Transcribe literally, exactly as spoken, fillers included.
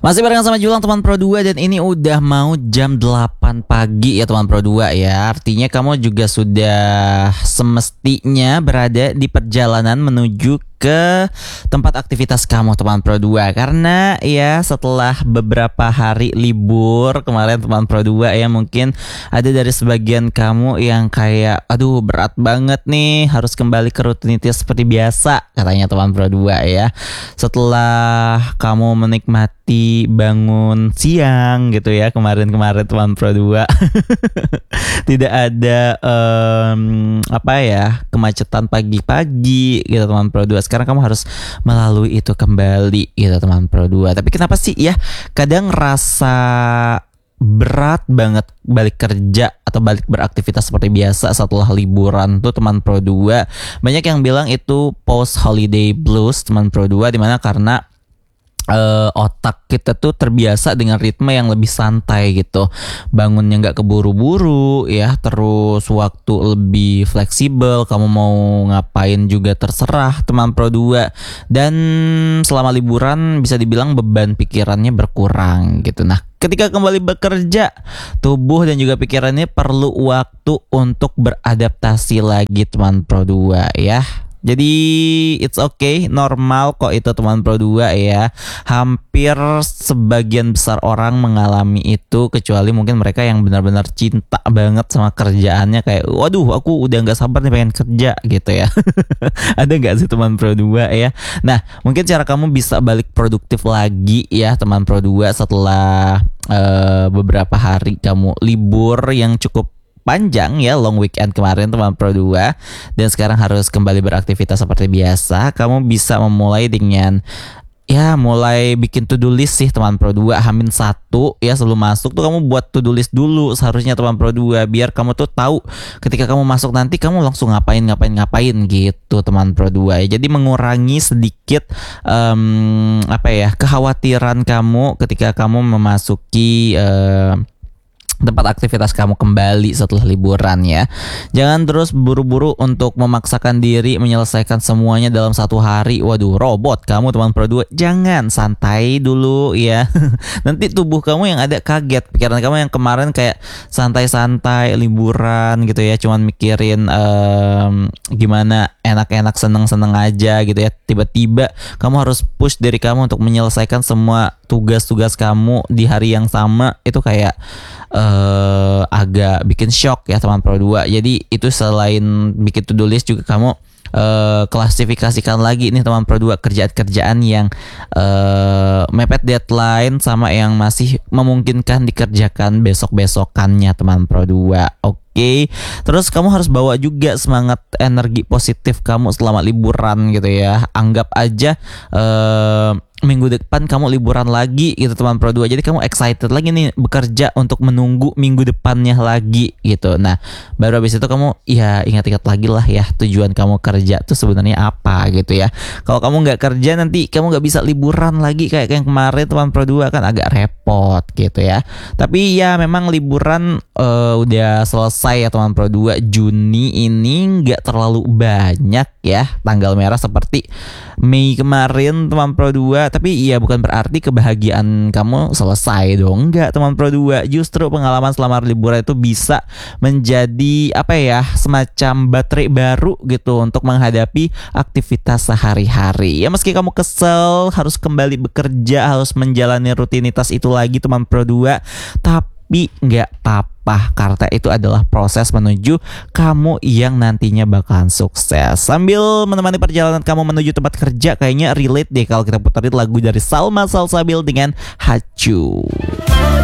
Masih bareng sama Julang teman Pro dua dan ini udah mau jam delapan pagi ya teman Pro dua ya. Artinya kamu juga sudah semestinya berada di perjalanan menuju ke tempat aktivitas kamu teman Pro dua. Karena ya setelah beberapa hari libur kemarin teman Pro dua ya, mungkin ada dari sebagian kamu yang kayak aduh berat banget nih harus kembali ke rutinitas seperti biasa katanya teman Pro dua ya. Setelah kamu menikmati bangun siang gitu ya kemarin-kemarin teman Pro dua tidak ada um, apa ya kemacetan pagi-pagi gitu teman Pro dua. Sekarang kamu harus melalui itu kembali gitu teman Pro dua. Tapi kenapa sih ya kadang rasa berat banget balik kerja atau balik beraktivitas seperti biasa setelah liburan tuh teman Pro dua? Banyak yang bilang itu post holiday blues teman Pro dua, dimana karena Uh, otak kita tuh terbiasa dengan ritme yang lebih santai gitu, bangunnya nggak keburu-buru ya, terus waktu lebih fleksibel, kamu mau ngapain juga terserah teman Pro dua. Dan selama liburan bisa dibilang beban pikirannya berkurang gitu. Nah ketika kembali bekerja, tubuh dan juga pikirannya perlu waktu untuk beradaptasi lagi teman Pro dua ya. Jadi it's okay, normal kok itu teman Pro dua ya. Hampir sebagian besar orang mengalami itu, kecuali mungkin mereka yang benar-benar cinta banget sama kerjaannya, kayak waduh aku udah gak sabar nih pengen kerja gitu ya. Ada gak sih teman Pro dua ya? Nah mungkin cara kamu bisa balik produktif lagi ya teman Pro dua setelah uh, beberapa hari kamu libur yang cukup panjang ya, long weekend kemarin teman Pro dua, dan sekarang harus kembali beraktivitas seperti biasa. Kamu bisa memulai dengan ya mulai bikin to do list sih teman Pro dua. Hamin satu ya sebelum masuk tuh kamu buat to do list dulu seharusnya teman Pro dua, biar kamu tuh tahu ketika kamu masuk nanti kamu langsung ngapain ngapain ngapain gitu teman Pro dua ya. Jadi mengurangi sedikit um, apa ya kekhawatiran kamu ketika kamu memasuki uh, tempat aktivitas kamu kembali setelah liburan ya. Jangan terus buru-buru untuk memaksakan diri menyelesaikan semuanya dalam satu hari. Waduh, robot kamu teman Pro dua. Jangan, santai dulu ya. Nanti tubuh kamu yang ada kaget. Pikiran kamu yang kemarin kayak santai-santai liburan gitu ya, cuman mikirin um, gimana enak-enak seneng-seneng aja gitu ya. Tiba-tiba kamu harus push diri kamu untuk menyelesaikan semua tugas-tugas kamu di hari yang sama. Itu kayak Uh, agak bikin shock ya teman Pro dua. Jadi itu selain bikin to do list juga kamu uh, klasifikasikan lagi nih teman Pro dua kerjaan-kerjaan yang uh, mepet deadline sama yang masih memungkinkan dikerjakan besok-besokannya teman Pro dua. Oke. Oke, terus kamu harus bawa juga semangat energi positif kamu selama liburan gitu ya. Anggap aja uh, minggu depan kamu liburan lagi gitu teman Pro dua. Jadi kamu excited lagi nih bekerja untuk menunggu minggu depannya lagi gitu. Nah baru habis itu kamu ya ingat-ingat lagi lah ya tujuan kamu kerja tuh sebenarnya apa gitu ya. Kalau kamu nggak kerja nanti kamu nggak bisa liburan lagi kayak yang kemarin teman Pro dua, kan agak repot gitu ya. Tapi ya memang liburan uh, udah selesai saya teman Pro dua. Juni ini nggak terlalu banyak ya tanggal merah seperti Mei kemarin teman Pro dua. Tapi iya bukan berarti kebahagiaan kamu selesai dong, enggak teman Pro dua. Justru pengalaman selama liburan itu bisa menjadi apa ya semacam baterai baru gitu untuk menghadapi aktivitas sehari-hari. Ya meski kamu kesel harus kembali bekerja, harus menjalani rutinitas itu lagi teman Pro dua, tapi nggak apa-apa karena itu adalah proses menuju kamu yang nantinya bakalan sukses. Sambil menemani perjalanan kamu menuju tempat kerja, kayaknya relate deh kalau kita puterin lagu dari Salma Salsabil dengan Hacu.